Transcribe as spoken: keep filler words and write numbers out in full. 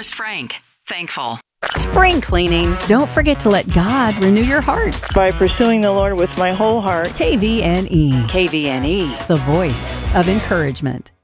Forest Frank. Thankful. Spring cleaning. Don't forget to let God renew your heart. By pursuing the Lord with my whole heart. K V N E. K V N E. The voice of encouragement.